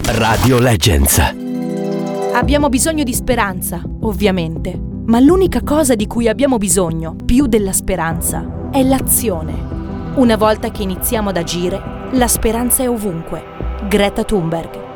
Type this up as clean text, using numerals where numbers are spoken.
Radio Legends. Abbiamo bisogno di speranza, ovviamente, ma l'unica cosa di cui abbiamo bisogno, più della speranza, è l'azione. Una volta che iniziamo ad agire, la speranza è ovunque. Greta Thunberg.